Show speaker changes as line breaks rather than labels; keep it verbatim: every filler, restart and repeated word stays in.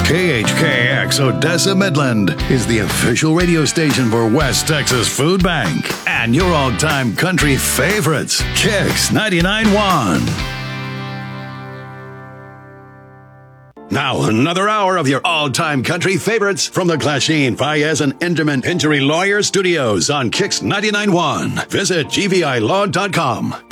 K H K X Odessa Midland is the official radio station for West Texas Food Bank and your all-time country favorites, Kix ninety-nine point one. Now, another hour of your all-time country favorites from the Glasheen, Fayez, and Enderman Injury Lawyer Studios on Kix ninety-nine point one. Visit G V I law dot com.